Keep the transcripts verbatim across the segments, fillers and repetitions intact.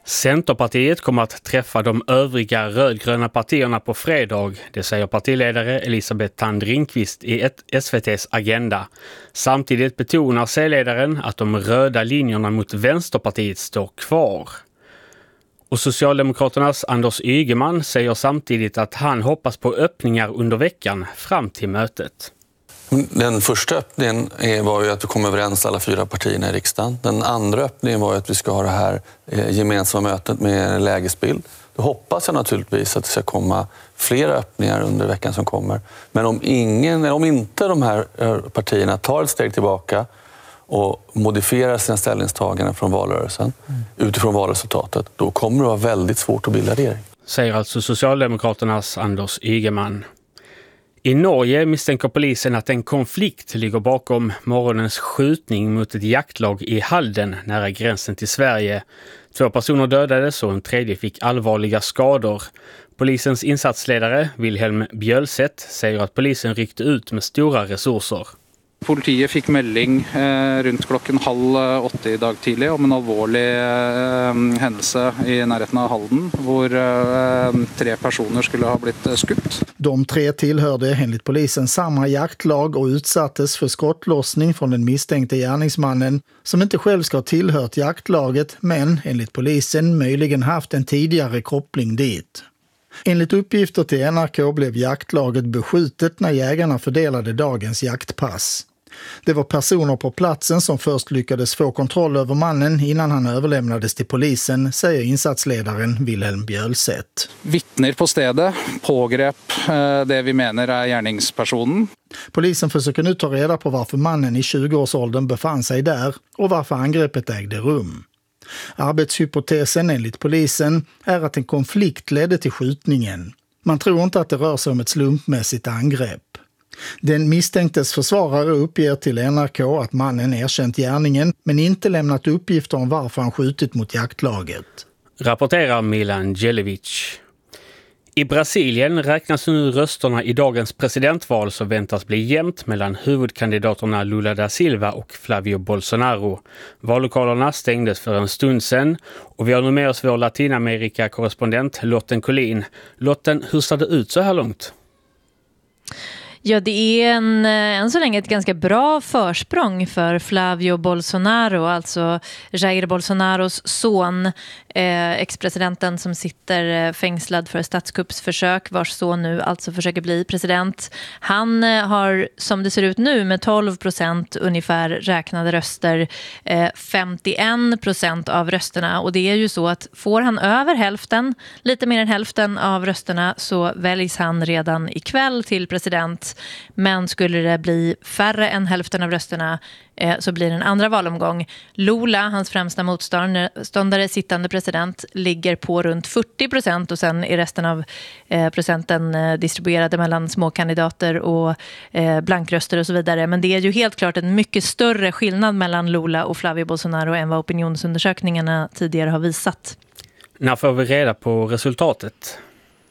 Centerpartiet kommer att träffa de övriga rödgröna partierna på fredag, det säger partiledare Elisabeth Thand Ringqvist i ett S V T:s Agenda. Samtidigt betonar C-ledaren att de röda linjerna mot Vänsterpartiet står kvar. Och Socialdemokraternas Anders Ygeman säger samtidigt att han hoppas på öppningar under veckan fram till mötet. Den första öppningen var ju att vi kom överens alla fyra partierna i riksdagen. Den andra öppningen var ju att vi ska ha det här gemensamma mötet med lägesbild. Då hoppas jag naturligtvis att det ska komma flera öppningar under veckan som kommer. Men om, ingen, om inte de här partierna tar ett steg tillbaka och modifierar sina ställningstaganden från valrörelsen mm. utifrån valresultatet, då kommer det vara väldigt svårt att bilda regering. Säger alltså Socialdemokraternas Anders Ygeman. I Norge misstänker polisen att en konflikt ligger bakom morgonens skjutning mot ett jaktlag i Halden nära gränsen till Sverige. Två personer dödades och en tredje fick allvarliga skador. Polisens insatsledare Wilhelm Bjølseth säger att polisen ryckte ut med stora resurser. Politiet fick melding eh, runt klockan halv åtta i dag tidlig om en allvarlig eh, händelse i närheten av Halden, hvor eh, tre personer skulle ha blivit skutt. De tre tillhörde enligt polisen samma jaktlag och utsattes för skottlossning från den misstänkte gärningsmannen som inte själv ska ha tillhört jaktlaget men enligt polisen möjligen haft en tidigare koppling dit. Enligt uppgifter till N R K blev jaktlaget beskjutet när jägarna fördelade dagens jaktpass. Det var personer på platsen som först lyckades få kontroll över mannen innan han överlämnades till polisen, säger insatsledaren Wilhelm Bjølseth. Vittner på stedet pågrep det vi menar är gärningspersonen. Polisen försöker nu ta reda på varför mannen i tjugoårsåldern befann sig där och varför angreppet ägde rum. Arbetshypotesen enligt polisen är att en konflikt ledde till skjutningen. Man tror inte att det rör sig om ett slumpmässigt angrepp. Den misstänktes försvarare uppger till N R K att mannen erkänt gärningen men inte lämnat uppgifter om varför han skjutit mot jaktlaget. Rapporterar Milan Djelevic. I Brasilien räknas nu rösterna i dagens presidentval som väntas bli jämnt mellan huvudkandidaterna Lula da Silva och Flavio Bolsonaro. Vallokalerna stängdes för en stund sedan och vi har nu med oss vår Latinamerika-korrespondent Lotten Collin. Lotten, hur ser det ut så här långt? Ja, det är en, än så länge ett ganska bra försprång för Flavio Bolsonaro, alltså Jair Bolsonaros son, eh, ex-presidenten som sitter fängslad för statskuppsförsök, vars son nu alltså försöker bli president. Han eh, har, som det ser ut nu, med tolv procent ungefär räknade röster, eh, femtioen procent av rösterna. Och det är ju så att får han över hälften, lite mer än hälften av rösterna, så väljs han redan ikväll till president. Men skulle det bli färre än hälften av rösterna eh, så blir det en andra valomgång. Lula, hans främsta motståndare, sittande president, ligger på runt fyrtio procent och sen är resten av eh, procenten eh, distribuerade mellan småkandidater och eh, blankröster och så vidare. Men det är ju helt klart en mycket större skillnad mellan Lula och Flavio Bolsonaro än vad opinionsundersökningarna tidigare har visat. När får vi reda på resultatet?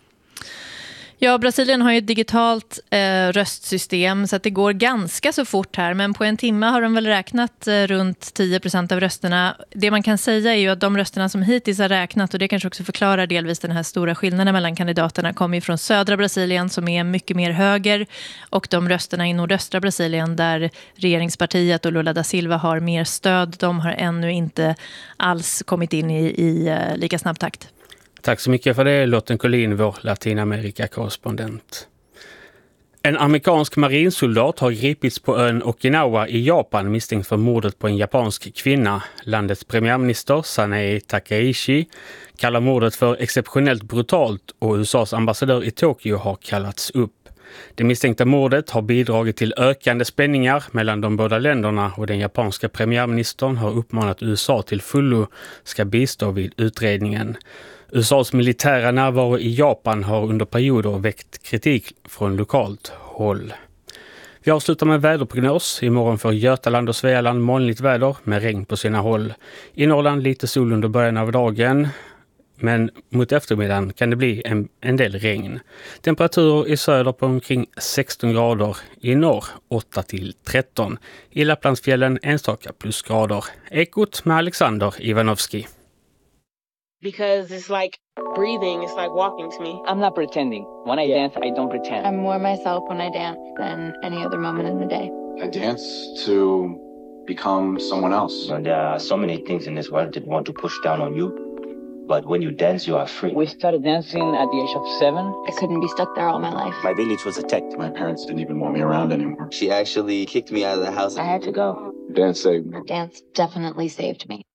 Ja, Brasilien har ju ett digitalt eh, röstsystem så att det går ganska så fort här. Men på en timme har de väl räknat eh, runt tio procent av rösterna. Det man kan säga är ju att de rösterna som hittills har räknat, och det kanske också förklarar delvis den här stora skillnaden mellan kandidaterna, kommer ju från södra Brasilien som är mycket mer höger, och de rösterna i nordöstra Brasilien där regeringspartiet och Lula da Silva har mer stöd, de har ännu inte alls kommit in i, i uh, lika snabb takt. Tack så mycket för det, Lotten Collin, vår Latinamerika-korrespondent. En amerikansk marinsoldat har gripits på ön Okinawa i Japan misstänkt för mordet på en japansk kvinna. Landets premiärminister Sanae Takaichi kallar mordet för exceptionellt brutalt och U S A:s ambassadör i Tokyo har kallats upp. Det misstänkta mordet har bidragit till ökande spänningar mellan de båda länderna och den japanska premiärministern har uppmanat U S A till fullo ska bistå vid utredningen. U S A:s militära närvaro i Japan har under perioder väckt kritik från lokalt håll. Vi avslutar med väderprognos. Imorgon får Götaland och Svealand molnigt väder med regn på sina håll. I Norrland lite sol under början av dagen, men mot eftermiddagen kan det bli en, en del regn. Temperaturer i söder på omkring sexton grader, i norr åtta till tretton. I Lapplandsfjällen enstaka plusgrader. Ekot med Alexander Ivanovski. because it's like breathing, it's like walking to me. I'm not pretending. When I yeah. dance, I don't pretend. I'm more myself when I dance than any other moment in the day. I dance to become someone else. And there are so many things in this world that want to push down on you. But when you dance, you are free. We started dancing at the age of seven. I couldn't be stuck there all my life. My village was attacked. My parents didn't even want me around anymore. She actually kicked me out of the house. I had to go. Dance saved me. Dance definitely saved me.